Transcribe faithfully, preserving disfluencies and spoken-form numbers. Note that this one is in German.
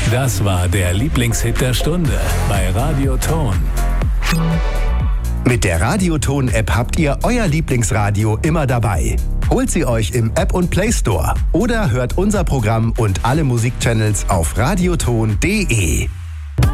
Das war der Lieblingshit der Stunde bei Radio Ton. Mit der Radio Ton-App habt ihr euer Lieblingsradio immer dabei. Holt sie euch im App und Play Store oder hört unser Programm und alle Musikchannels auf radioton punkt de.